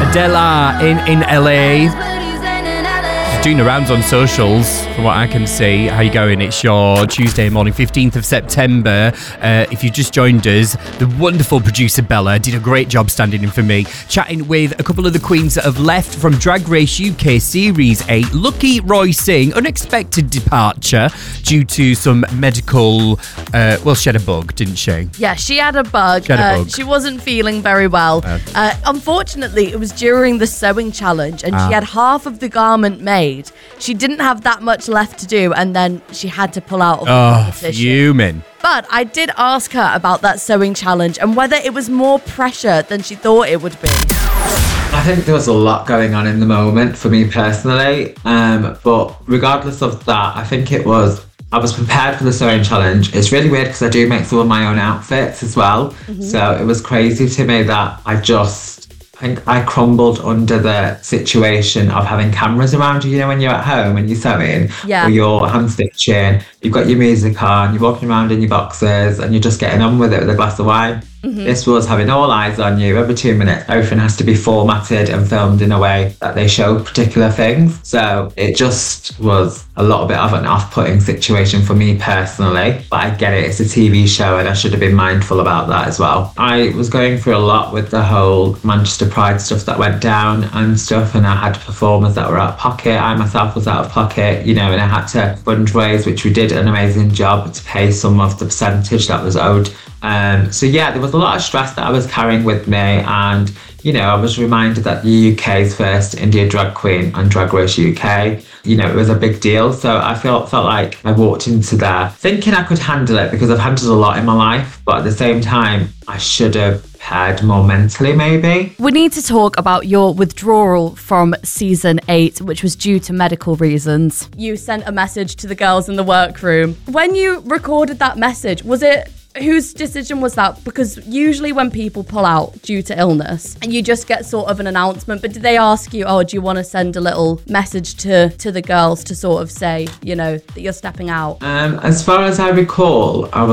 Adela in LA. Doing the rounds on socials, from what I can see. How you going? It's your Tuesday morning, 15th of September. If you just joined us, the wonderful producer Bella did a great job standing in for me, chatting with a couple of the queens that have left from Drag Race UK Series 8. Lucky Roy Singh, unexpected departure due to some medical... she had a bug, didn't she? Yeah, she had a bug. She wasn't feeling very well. Unfortunately, it was during the sewing challenge, and she had half of the garment made. She didn't have that much left to do, and then she had to pull out of the competition. Fuming. But I did ask her about that sewing challenge and whether it was more pressure than she thought it would be. I think there was a lot going on in the moment for me personally, but regardless of that, I think I was prepared for the sewing challenge. It's really weird because I do make some of my own outfits as well. Mm-hmm. So it was crazy to me that I think I crumbled under the situation of having cameras around you, when you're at home and you're sewing or you're hand stitching, you've got your music on, you're walking around in your boxers and you're just getting on with it with a glass of wine. Mm-hmm. This was having all eyes on you every 2 minutes. Everything has to be formatted and filmed in a way that they show particular things. So it just was a little bit of an off-putting situation for me personally. But I get it, it's a TV show and I should have been mindful about that as well. I was going through a lot with the whole Manchester Pride stuff that went down and stuff, and I had performers that were out of pocket. I myself was out of pocket, and I had to fundraise, which we did an amazing job to pay some of the percentage that was owed. There was a lot of stress that I was carrying with me, and I was reminded that the UK's first Indian drag queen on Drag Race UK, it was a big deal. So I felt like I walked into there thinking I could handle it because I've handled a lot in my life, but at the same time I should have prepared more mentally maybe. We need to talk about your withdrawal from season 8, which was due to medical reasons. You sent a message to the girls in the workroom. When you recorded that message, whose decision was that? Because usually when people pull out due to illness, you just get sort of an announcement, but did they ask you, do you want to send a little message to the girls to sort of say, that you're stepping out? As far as I recall, I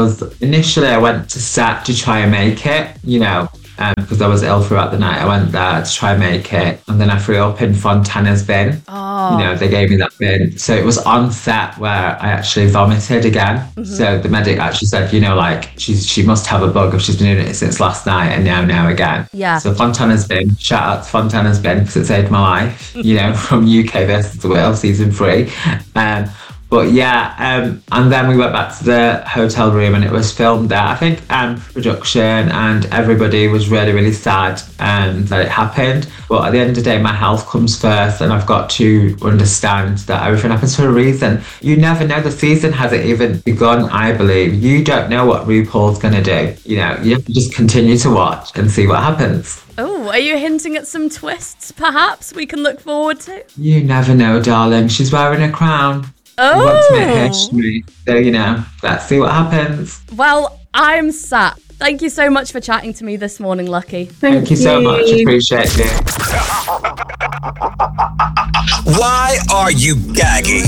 went to set to try and make it, because I was ill throughout the night. I went there to try and make it, and then I threw up in Fontana's bin. They gave me that bin. So it was on set where I actually vomited again. Mm-hmm. So the medic actually said, she must have a bug if she's been doing it since last night and now again. Yeah. So Fontana's bin, shout out to Fontana's bin because it saved my life, from UK versus the World season 3. And then we went back to the hotel room and it was filmed there. I think production and everybody was really, really sad that it happened. But at the end of the day, my health comes first, and I've got to understand that everything happens for a reason. You never know. The season hasn't even begun, I believe. You don't know what RuPaul's going to do. You have to just continue to watch and see what happens. Oh, are you hinting at some twists, perhaps, we can look forward to? You never know, darling. She's wearing a crown. Oh. We want to make history. So, let's see what happens. Well, I'm sat. Thank you so much for chatting to me this morning, Lucky. Thank you so much. Appreciate it. Why are you gagging?